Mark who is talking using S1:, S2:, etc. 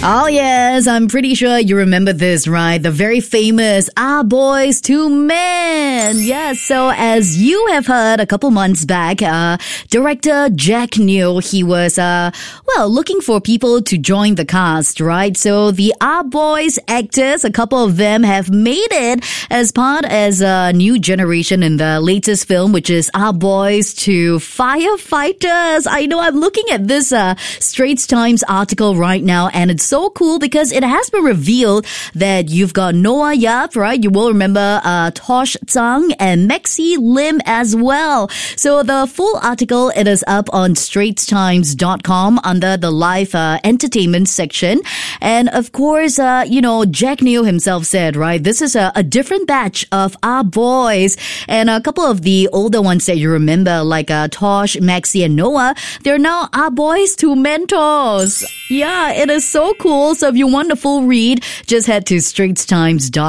S1: Oh, yes, I'm pretty sure you remember this, right? The very famous Boys to Men. Yes, so as you have heard a couple months back, director Jack Neo, he was, looking for people to join the cast, right? So the Boys actors, a couple of them have made it as part as a new generation in the latest film, which is Boys to Firefighters. I know I'm looking at this Straits Times article right now, and it's so cool because it has been revealed that you've got Noah Yap, right? You will remember Tosh Tsang and Maxi Lim as well. So the full article, it is up on straitstimes.com under the live entertainment section. And of course, Jack Neo himself said, right, this is a different batch of our boys. And a couple of the older ones that you remember, like Tosh, Maxi, and Noah, they're now our boys to mentors. Yeah, it is so cool. So if you want the full read, just head to straitstimes.com.